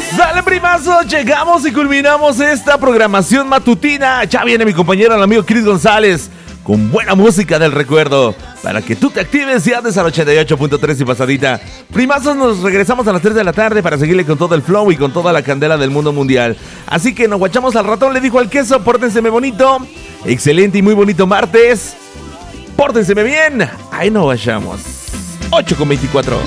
Sale, primazo, llegamos y culminamos esta programación matutina. Ya viene mi compañero, el amigo Chris González, con buena música del recuerdo, para que tú te actives y andes al 88.3 y pasadita. Primazos, nos regresamos a las 3 de la tarde para seguirle con todo el flow y con toda la candela del mundo mundial. Así que nos guachamos al ratón, le dijo al queso, pórtenseme bonito. Excelente y muy bonito martes. Pórtenseme bien. Ahí nos vayamos. 8:24.